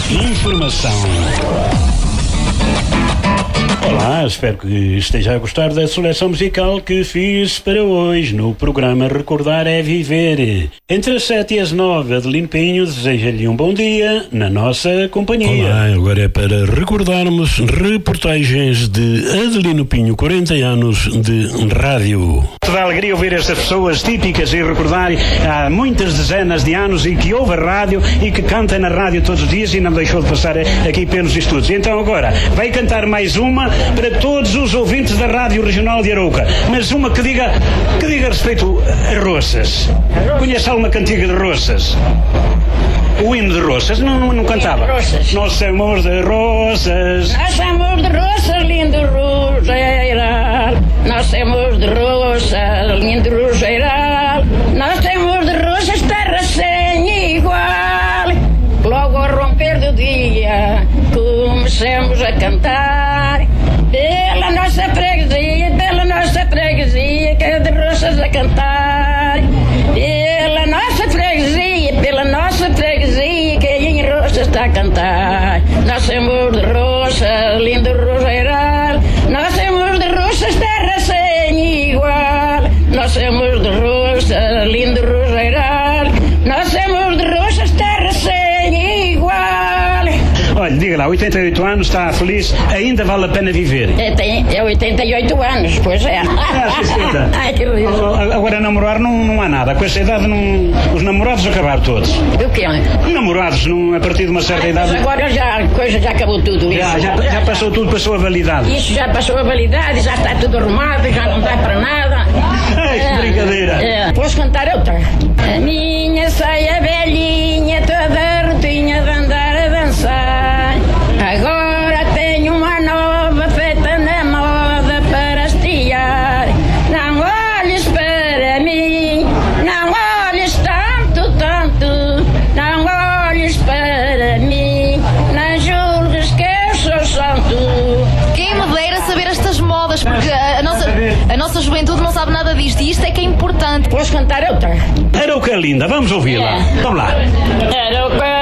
Informação. Olá, espero que esteja a gostar da seleção musical que fiz para hoje no programa Recordar é Viver. Entre as 7 e as 9, Adelino Pinho deseja-lhe um bom dia na nossa companhia. Olá, agora é para recordarmos reportagens de Adelino Pinho, 40 anos de rádio. Dá alegria ouvir estas pessoas típicas e recordar há muitas dezenas de anos e que ouve a rádio e que canta na rádio todos os dias e não deixou de passar aqui pelos estudos. Então agora vai cantar mais uma para todos os ouvintes da Rádio Regional de Arouca, mas uma que diga respeito a Roças. Conhece alguma cantiga de Roças? O hino de Roças? Não cantava? Nós somos de Roças. Nós somos de Roças, lindo Roseiral. Nós somos de Roças, lindo Roseiral. Nós temos de Roças, terra sem igual. Logo ao romper do dia, comecemos a cantar. Pela nossa freguesia, que é de Roças a cantar. Pela nossa freguesia, que em Roças está a cantar. Nós somos de Roças, lindo Roseiral. Nós somos de Roças, terra sem igual. Nós somos de Roças, lindo Roseiral. Nós somos de Roças, terra sem igual. Olha, diga lá, 88 anos, está feliz, ainda vale a pena viver? É 88 anos, pois é. Ai, que riso. Agora namorar não há nada, com essa idade os namorados acabaram todos. O quê? Namorados, a partir de uma certa idade... Agora a coisa já acabou tudo. Já passou tudo, passou a validade. Isso já passou a validade, já está tudo arrumado, já não dá para nada. Que brincadeira. Posso cantar outra? A minha saia velhinha, toda rotinha de andar a dançar. Agora tenho uma nova feita na moda para hastear. Não olhes para mim, não olhes tanto, não olhes para mim, não julgues que eu sou santo. Quem me dera saber estas modas, porque a nossa juventude não sabe nada disto e isto é que é importante. Posso cantar outra? Arouca linda, vamos ouvi-la. Vamos lá. Arouca